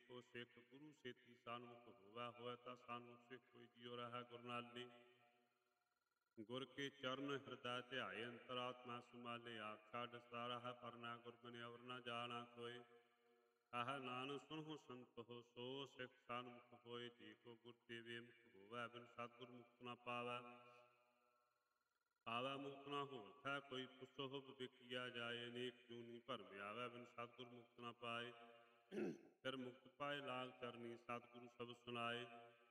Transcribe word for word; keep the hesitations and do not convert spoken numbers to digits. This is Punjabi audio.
ਦੇਖੋ ਸਿੱਖ ਗੁਰੂ ਸੇਤੀ ਸਨਮੁਖ ਹੋਵੈ, ਹੋਇ ਤਾਂ ਸਾਨੂੰ ਸਿੱਖ ਕੋਈ ਜਿਉ ਰਹੈ ਗੁਰ ਨਾਲੀ। ਗੁਰ ਕੇ ਚਰਨ ਹਿਰਦੈ ਧਿਆਏ, ਅੰਤਰਾਤਮਾ ਸੁਮਾਲੇ ਆਖ ਛੱਡ ਸਾਰਾ ਹੈ ਪਰਨਾ ਗੁਰ ਬਿਨਿ ਅਵਰ ਨ ਜਾਣਾ ਕੋਇ। ਆਹ ਨਾਨਕ ਸੁਣਹੁ ਸੰਤੋ ਸੋ ਸਿੱਖ ਸਨਮੁਖ ਹੋਏ, ਜੇ ਕੋ ਗੁਰ ਤੇ ਬੇਮੁਖ ਹੋਵੈ ਬਿਨ ਸਤਿਗੁਰ ਮੁਕਤ ਨ ਪਾਵੈ। ਪਾਵੈ ਮੁਕਤ ਨ ਹੋਵਤ ਹੈ ਕੋਈ, ਪੁੱਛੋ ਵਿਕਿਆ ਜਾਏ, ਅਨੇਕ ਜੂਨੀ ਭਰਮ ਆਵੈ ਬਿਨ ਸਤਿਗੁਰ ਮੁਕਤ ਨ ਪਾਏ। ਫਿਰ ਮੁਕਤ ਪਾਏ ਲਾਗ ਚਰਨੀ, ਸਤਿਗੁਰੂ ਸ਼ਬਦ ਸੁਨਾਏ।